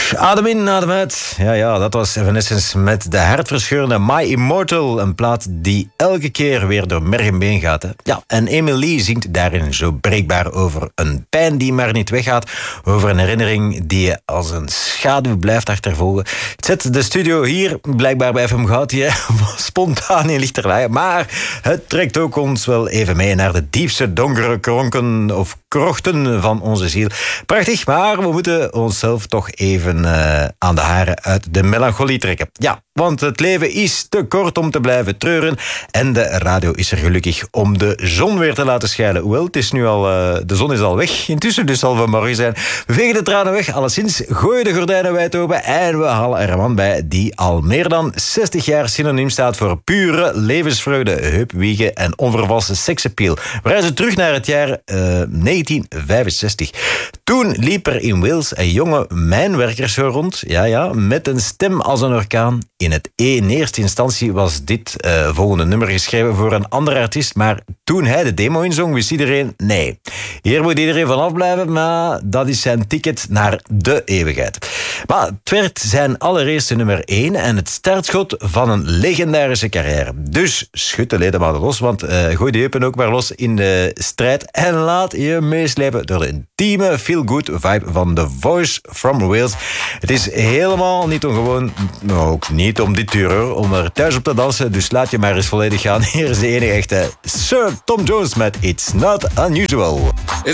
Adem in, adem uit. Ja, dat was Evanescence met de hartverscheurende My Immortal. Een plaat die elke keer weer door merg en been gaat. Hè? Ja, en Emily zingt daarin zo breekbaar over een pijn die maar niet weggaat. Over een herinnering die je als een schaduw blijft achtervolgen. Het zet de studio hier blijkbaar bij FM Goudje spontaan in lichterlaaien. Maar het trekt ook ons wel even mee naar de diepste donkere kronken of krochten van onze ziel. Prachtig, maar we moeten onszelf toch even aan de haren uit de melancholie trekken. Ja, want het leven is te kort om te blijven treuren en de radio is er gelukkig om de zon weer te laten schijnen. Hoewel, het is nu al, de zon is al weg. Intussen dus zal het morgen zijn. We vegen de tranen weg, alleszins gooien de gordijnen wijd open en we halen er een man bij die al meer dan 60 jaar synoniem staat voor pure levensvreugde, heupwiegen en onvervalste seksappeal. We reizen terug naar het jaar 1965. Toen liep er in Wales een jonge mijnwerkerszoon rond, ja, met een stem als een orkaan. In eerste instantie was dit volgende nummer geschreven voor een andere artiest, maar toen hij de demo inzong, wist iedereen, nee, hier moet iedereen vanaf blijven, maar dat is zijn ticket naar de eeuwigheid. Maar het werd zijn allereerste nummer 1 en het startschot van een legendarische carrière. Dus schud de ledematen los, want gooi de heupen ook maar los in de strijd en laat je meeslepen door de intieme feel-good vibe van The Voice from Wales. Het is helemaal niet ongewoon, ook niet om dit uur hoor, om er thuis op te dansen, dus laat je maar eens volledig gaan. Hier is de enige echte Sir Tom Jones met It's Not Unusual.